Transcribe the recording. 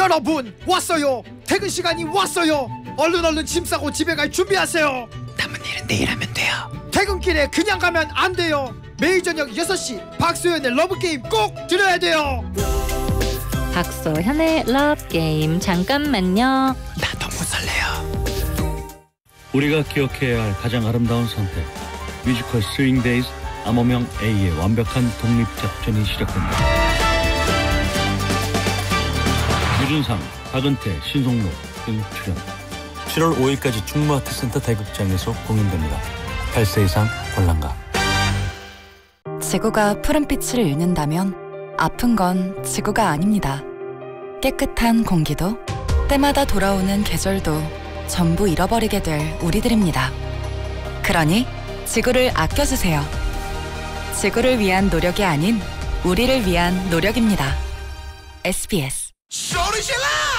여러분 왔어요. 퇴근 시간이 왔어요. 얼른 짐 싸고 집에 갈 준비하세요. 남은 일은 내일 하면 돼요. 퇴근길에 그냥 가면 안 돼요. 매일 저녁 6시 박소연의 러브게임 꼭 들어야 돼요. 박소현의 러브게임. 잠깐만요. 나 너무 설레요. 우리가 기억해야 할 가장 아름다운 선택. 뮤지컬 스윙데이즈 암호명 A의 완벽한 독립작전이 시작된다. 유준상, 박은태, 신송로 등 출연. 7월 5일까지 충무아트센터 대극장에서 공연됩니다. 8세 이상 관람가. 지구가 푸른빛을 잃는다면 아픈 건 지구가 아닙니다. 깨끗한 공기도 때마다 돌아오는 계절도 전부 잃어버리게 될 우리들입니다. 그러니 지구를 아껴주세요. 지구를 위한 노력이 아닌 우리를 위한 노력입니다. SBS. 소리 질러!